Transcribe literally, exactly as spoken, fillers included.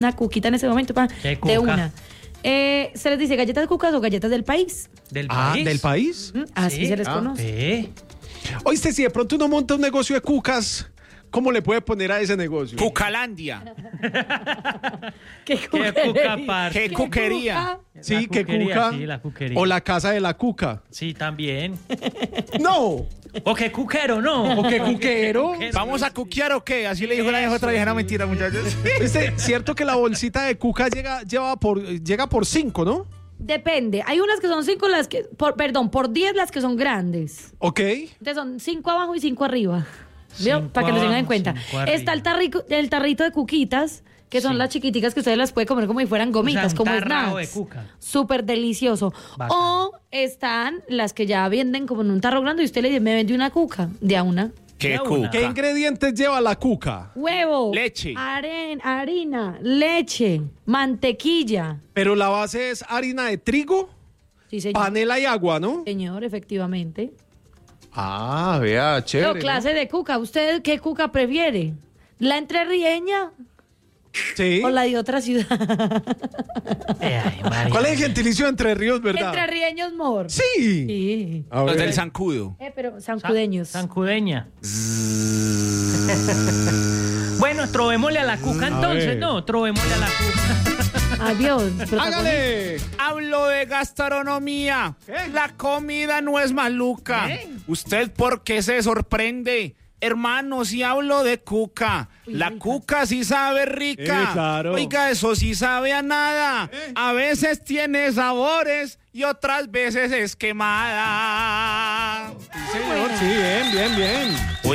una cuquita en ese momento, pa, ¿Qué de cuca? una. Eh, se les dice galletas cucas o galletas del país. ¿Del Ah, país? ¿del país? ¿Mm? Así Sí, se les ah, conoce. Sí. Oíste, si de pronto uno monta un negocio de cucas, ¿cómo le puede poner a ese negocio? Cucalandia. ¿Qué, Qué cuquería? cuca, parce. Qué cuquería. Sí, La que cuquería, cuca. sí, la cuquería. O la casa de la cuca. Sí, también. No. O qué cuquero, ¿no? ¿O qué cuquero? Cuquero. ¿Vamos a cuquear o qué? Así le dijo la vieja otra vieja. No, mentira, muchachos. Este, cierto que la bolsita de cuca llega, lleva por, llega por cinco, ¿no? Depende. Hay unas que son cinco, las que, por, perdón, por diez las que son grandes. Ok. Entonces son cinco abajo y cinco arriba. ¿Vio? Cinco Para que lo tengan en abajo, cuenta. cinco arriba. Está el, tarrico, el tarrito de cuquitas, que son Sí. las chiquiticas que ustedes las pueden comer como si fueran gomitas, O sea, un como tarrao de snacks. cuca. Súper delicioso. Bacán. O están las que ya venden como en un tarro grande y usted le dice, me vende una cuca de a una. Qué De una. ¿Qué cuca. ingredientes lleva la cuca? Huevo. Leche. aren- harina, leche, mantequilla. Pero la base es harina de trigo, Sí, señor. panela y agua, ¿no? Señor, efectivamente. Ah, vea, Pero chévere. ¿no? clase de cuca. ¿Usted qué cuca prefiere? ¿La entrerrieña Sí. o la de otra ciudad? Eh, ay, María. ¿Cuál es el gentilicio de Entre Ríos, verdad? Entrerrieños mor. Sí. Sí. A Los ver. del zancudo. Eh, pero San- sancudeños. Sancudeña. Bueno, trobémosle a la cuca entonces, ver. ¿no? Trobémosle a la cuca. Adiós. protagonista. ¡Hágale! Hablo de gastronomía. La comida no es maluca. ¿Eh? ¿Usted por qué se sorprende? Hermano, si hablo de cuca. Uy, La rica. cuca sí sabe rica. Eh, claro. Oiga, eso sí sabe a nada. A veces tiene sabores y otras veces es quemada. Sí, señor, sí, bien, bien, bien.